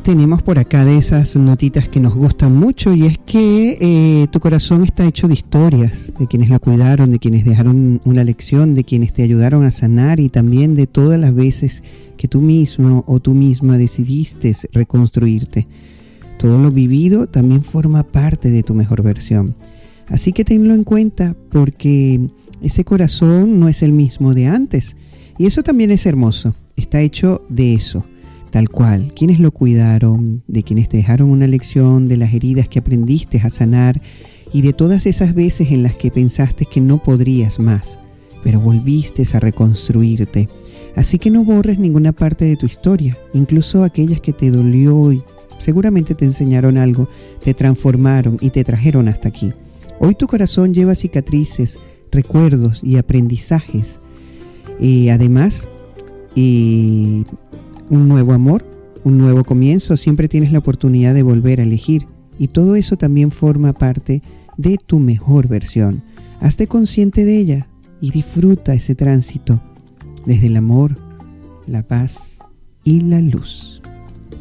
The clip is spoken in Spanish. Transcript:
tenemos por acá de esas notitas que nos gustan mucho, y es que tu corazón está hecho de historias, de quienes la cuidaron, de quienes dejaron una lección, de quienes te ayudaron a sanar, y también de todas las veces que tú mismo o tú misma decidiste reconstruirte. Todo lo vivido también forma parte de tu mejor versión. Así que tenlo en cuenta, porque ese corazón no es el mismo de antes, y eso también es hermoso. Está hecho de eso, tal cual, quienes lo cuidaron, de quienes te dejaron una lección, de las heridas que aprendiste a sanar y de todas esas veces en las que pensaste que no podrías más, pero volviste a reconstruirte. Así que no borres ninguna parte de tu historia, incluso aquellas que te dolió y seguramente te enseñaron algo, te transformaron y te trajeron hasta aquí. Hoy tu corazón lleva cicatrices, recuerdos y aprendizajes. Además, un nuevo amor, un nuevo comienzo, siempre tienes la oportunidad de volver a elegir, y todo eso también forma parte de tu mejor versión. Hazte consciente de ella y disfruta ese tránsito desde el amor, la paz y la luz.